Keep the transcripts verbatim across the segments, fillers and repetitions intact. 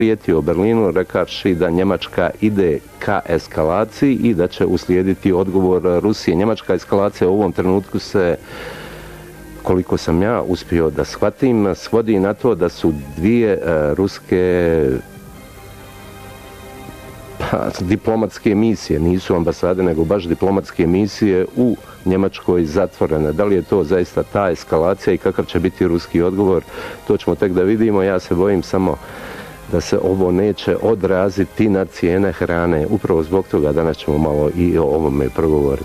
prijetio Berlinu rekavši da Njemačka ide ka eskalaciji i da će uslijediti odgovor Rusije. Njemačka eskalacija u ovom trenutku se, koliko sam ja uspio da shvatim, svodi na to da su dvije uh, ruske pa, diplomatske misije, nisu ambasade, nego baš diplomatske misije u Njemačkoj zatvorene. Da li je to zaista ta eskalacija i kakav će biti ruski odgovor, to ćemo tek da vidimo. Ja se bojim samo da se ovo neće odraziti na cijene hrane. Upravo zbog toga danas ćemo malo i o ovome progovoriti.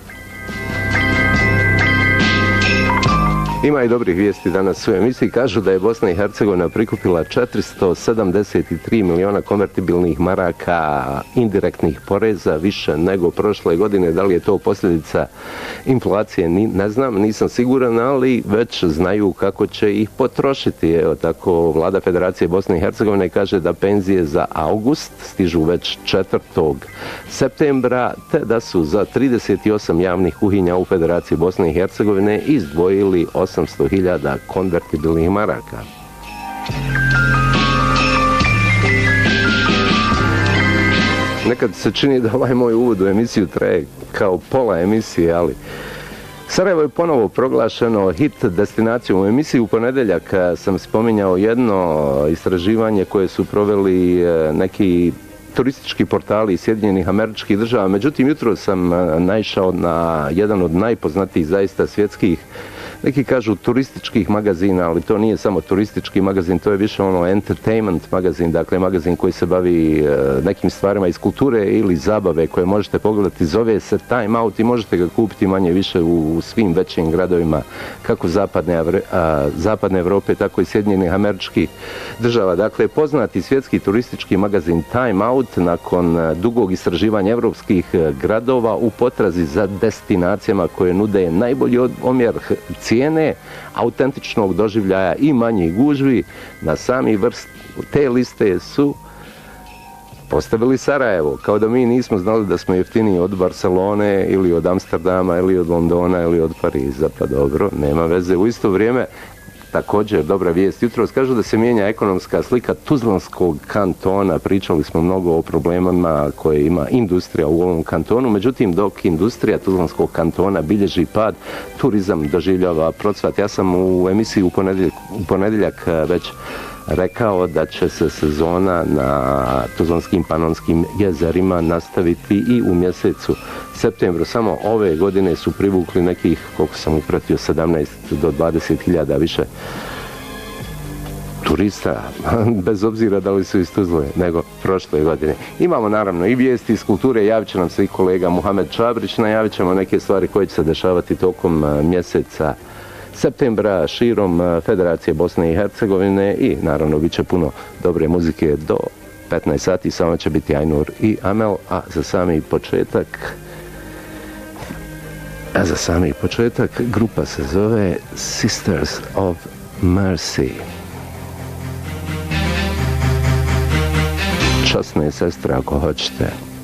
Ima i dobrih vijesti danas u emisiji. Kažu da je Bosna i Hercegovina prikupila četiristo sedamdeset tri miliona konvertibilnih maraka indirektnih poreza, više nego prošle godine. Da li je to posljedica inflacije? Ni, ne znam, nisam siguran, ali već znaju kako će ih potrošiti. Evo tako, Vlada Federacije Bosne i Hercegovine kaže da penzije za august stižu već četvrtog septembra, te da su za trideset osam javnih kuhinja u Federaciji Bosne i Hercegovine izdvojili osamsto hiljada konvertibilnih maraka. Nekad se čini da ovaj moj uvod u emisiju traje kao pola emisije, ali Sarajevo je ponovo proglašeno hit destinacijom. U emisiji u ponedjeljak sam spominjao jedno istraživanje koje su proveli neki turistički portali iz Sjedinjenih Američkih Država. Međutim, jutro sam naišao na jedan od najpoznatijih zaista svjetskih, neki kažu turističkih magazina, ali to nije samo turistički magazin, to je više ono entertainment magazin, dakle magazin koji se bavi nekim stvarima iz kulture ili zabave koje možete pogledati. Zove se Time Out i možete ga kupiti manje više u svim većim gradovima, kako zapadne, a, zapadne Evrope, tako i Sjedinjenih Američkih Država. Dakle, poznati svjetski turistički magazin Time Out nakon dugog istraživanja evropskih gradova u potrazi za destinacijama koje nude najbolji omjer cijene, autentičnog doživljaja i manjih gužvi, na sami vrst te liste su postavili Sarajevo. Kao da mi nismo znali da smo jeftiniji od Barcelone ili od Amsterdama ili od Londona ili od Pariza. Pa dobro, nema veze. U isto vrijeme, također dobra vijest jutros, kažu da se mijenja ekonomska slika Tuzlanskog kantona. Pričali smo mnogo o problemama koje ima industrija u ovom kantonu, međutim dok industrija Tuzlanskog kantona bilježi pad, turizam doživljava procvat. Ja sam u emisiji u ponedjeljak, u ponedjeljak već rekao da će se sezona na Tuzlanskim panonskim jezerima nastaviti i u mjesecu septembru. Samo ove godine su privukli nekih, koliko sam upratio, sedamnaest do dvadeset hiljada više turista, bez obzira da li su iz Tuzle, nego prošle godine. Imamo naravno i vijesti iz kulture, javit će nam se i kolega Muhamed Čabrić, najavit ćemo neke stvari koje će se dešavati tokom mjeseca septembra širom Federacije Bosne i Hercegovine i naravno bit će puno dobre muzike do petnaest sati, samo će biti Ajnur i Amel, a za sami početak a za sami početak grupa se zove Sisters of Mercy. Časne sestre ako hoćete.